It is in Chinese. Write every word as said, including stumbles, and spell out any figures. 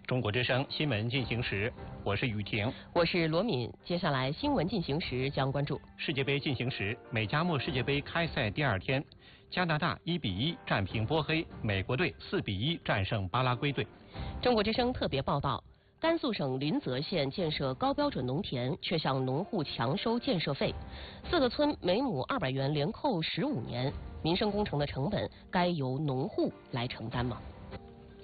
中国之声新闻进行时，我是雨婷， 我是罗敏。接下来新闻进行时将关注世界杯进行时，美加墨世界杯开赛第二天，加拿大一比一战平波黑，美国队四比一战胜巴拉圭队。 中国之声特别报道。甘肃省临泽县建设高标准农田，却向农户强收建设费，四个村每亩二百元连扣十五年，民生工程的成本该由农户来承担吗？